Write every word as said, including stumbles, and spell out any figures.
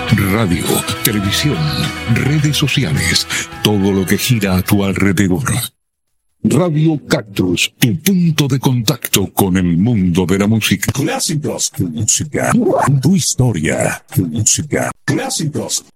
Radio, televisión, redes sociales, todo lo que gira a tu alrededor. Radio Cactus, tu punto de contacto con el mundo de la música. Clásicos, tu música, tu historia, tu música. Clásicos,